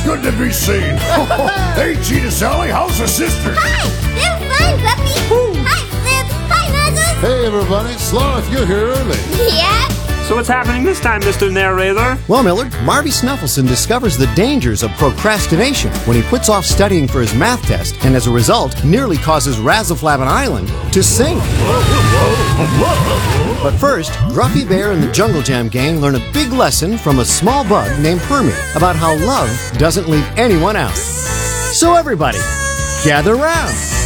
good to be seen. Hey, Cheetah Sally, how's the sister? Hi, they're fine, Puppy. Hi, Flip. Hi, Nuzzles. Hey, everybody. Sloth, you're here early. Yeah? So what's happening this time, Mr. Narrator? Well, Millard, Marvy Snuffleson discovers the dangers of procrastination when he puts off studying for his math test and as a result nearly causes Razzleflabbin Island to sink. But first, Grumpy Bear and the Jungle Jam gang learn a big lesson from a small bug named Hermie about how love doesn't leave anyone out. So everybody, gather round.